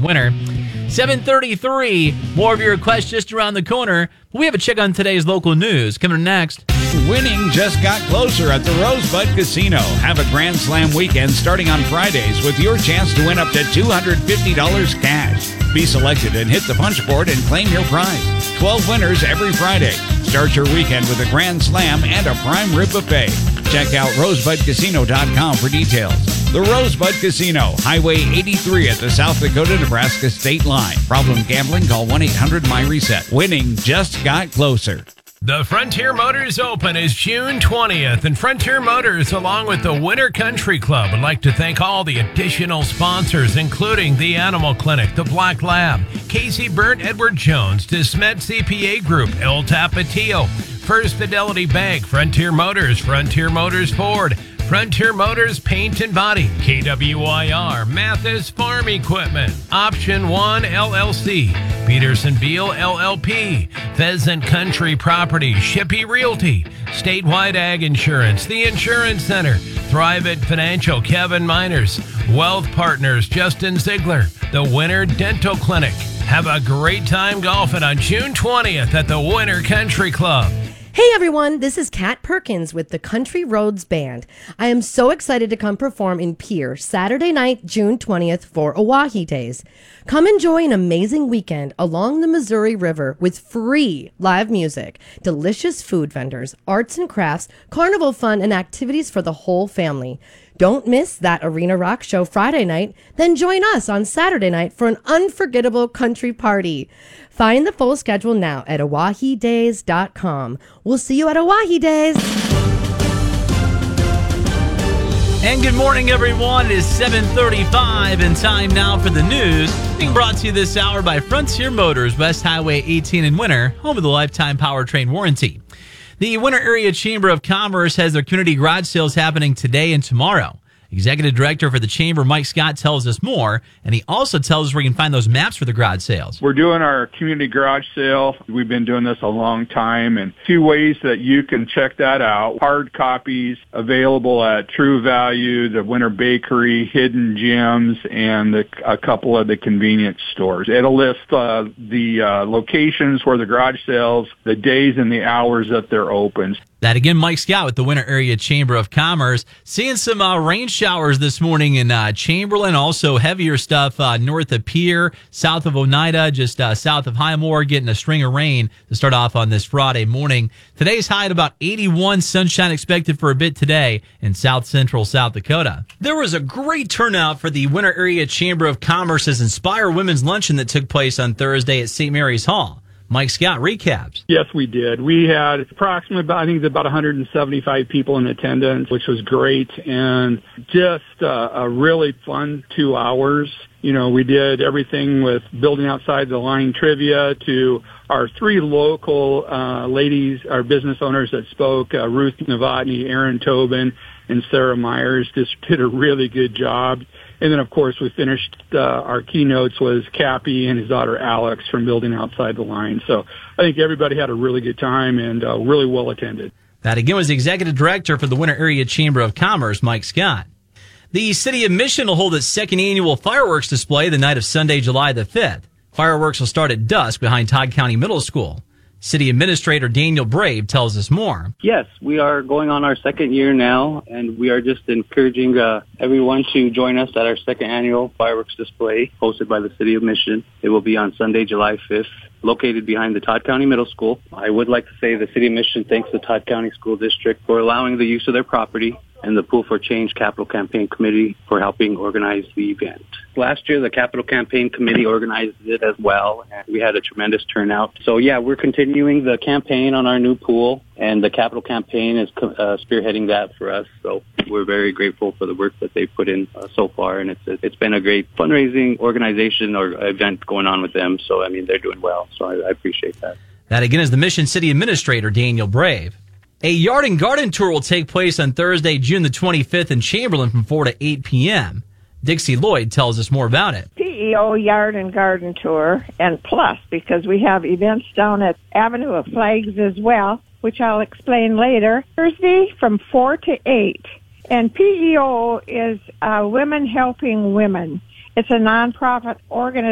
and winter. 7:33, more of your requests just around the corner. We have a check on today's local news. Coming next. Winning just got closer at the Rosebud Casino. Have a Grand Slam weekend starting on Fridays with your chance to win up to $250 cash. Be selected and hit the punch board and claim your prize. 12 winners every Friday. Start your weekend with a Grand Slam and a prime rib buffet. Check out rosebudcasino.com for details. The Rosebud Casino, Highway 83 at the South Dakota-Nebraska state line. Problem gambling? Call 1-800-MY-RESET. Winning just got closer. The Frontier Motors Open is June 20th, and Frontier Motors, along with the Winter Country Club, would like to thank all the additional sponsors, including the Animal Clinic, the Black Lab, Casey Burnt, Edward Jones, DeSmet CPA Group, El Tapatio, First Fidelity Bank, Frontier Motors Ford, Frontier Motors Paint and Body, KWIR, Mathis Farm Equipment, Option 1 LLC, Peterson Beal LLP, Pheasant Country Property, Shippey Realty, Statewide Ag Insurance, The Insurance Center, Thrivent Financial, Kevin Miners, Wealth Partners, Justin Ziegler, the Winter Dental Clinic. Have a great time golfing on June 20th at the Winter Country Club. Hey everyone, this is Kat Perkins with the Country Roads Band. I am so excited to come perform in Pierre Saturday night, June 20th for Oahe Days. Come enjoy an amazing weekend along the Missouri River with free live music, delicious food vendors, arts and crafts, carnival fun, and activities for the whole family. Don't miss that Arena Rock show Friday night, then join us on Saturday night for an unforgettable country party. Find the full schedule now at oahedays.com. We'll see you at Oahe Days. And good morning, everyone. It is 7:35 and time now for the news. Being brought to you this hour by Frontier Motors, West Highway 18 in Winter, home of the lifetime powertrain warranty. The Winter Area Chamber of Commerce has their community garage sales happening today and tomorrow. Executive Director for the Chamber, Mike Scott, tells us more, and he also tells us where you can find those maps for the garage sales. We're doing our community garage sale. We've been doing this a long time, and 2 ways that you can check that out. Hard copies available at True Value, the Winter Bakery, Hidden Gems, and a couple of the convenience stores. It'll list the locations where the garage sales, the days and the hours that they're open. That again, Mike Scott with the Winter Area Chamber of Commerce. Seeing some rain showers this morning in Chamberlain. Also heavier stuff north of Pierre, south of Oneida, just south of Highmore, getting a string of rain to start off on this Friday morning. Today's high at about 81. Sunshine expected for a bit today in south central South Dakota. There was a great turnout for the Winter Area Chamber of Commerce's Inspire Women's Luncheon that took place on Thursday at St. Mary's Hall. Mike Scott recaps. Yes, we did. We had approximately about 175 people in attendance, which was great, and just a really fun 2 hours. You know, we did everything with building outside the line trivia to our 3 local ladies, our business owners that spoke, Ruth Novotny, Erin Tobin, and Sarah Myers. Just did a really good job. And then, of course, we finished our keynotes was Cappy and his daughter Alex from Building Outside the Line. So I think everybody had a really good time and really well attended. That again was the Executive Director for the Winter Area Chamber of Commerce, Mike Scott. The City of Mission will hold its second annual fireworks display the night of Sunday, July the 5th. Fireworks will start at dusk behind Todd County Middle School. City Administrator Daniel Brave tells us more. Yes, we are going on our second year now, and we are just encouraging everyone to join us at our second annual fireworks display hosted by the City of Mission. It will be on Sunday, July 5th, located behind the Todd County Middle School. I would like to say the City of Mission thanks the Todd County School District for allowing the use of their property and the Pool for Change Capital Campaign Committee for helping organize the event. Last year, the Capital Campaign Committee organized it as well, and we had a tremendous turnout. So, yeah, we're continuing the campaign on our new pool, and the Capital Campaign is spearheading that for us. So we're very grateful for the work that they've put in so far, and it's been a great fundraising organization or event going on with them. So, I mean, they're doing well, so I appreciate that. That, again, is the Mission City Administrator, Daniel Brave. A yard and garden tour will take place on Thursday, June the 25th in Chamberlain from 4 to 8 p.m. Dixie Lloyd tells us more about it. PEO Yard and Garden Tour, and plus, because we have events down at Avenue of Flags as well, which I'll explain later, Thursday from 4 to 8. And PEO is Women Helping Women. It's a nonprofit organization